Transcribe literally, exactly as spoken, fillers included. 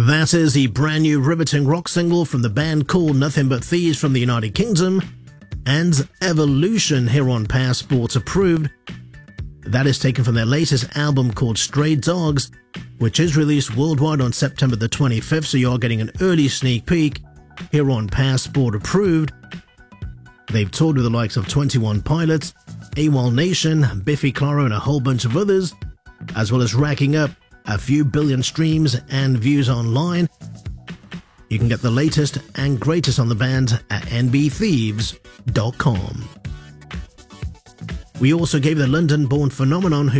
That is the brand new riveting rock single from the band called Nothing But Thieves from the United Kingdom, and Evolution here on Passport Approved. That is taken from their latest album called Stray Dogs, which is released worldwide on September the twenty-fifth, so you're getting an early sneak peek here on Passport Approved. They've toured with the likes of twenty one Pilots, AWOL Nation, Biffy Clyro and a whole bunch of others, as well as racking up a few billion streams and views online. You can get the latest and greatest on the band at n b thieves dot com. We also gave the London-born phenomenon who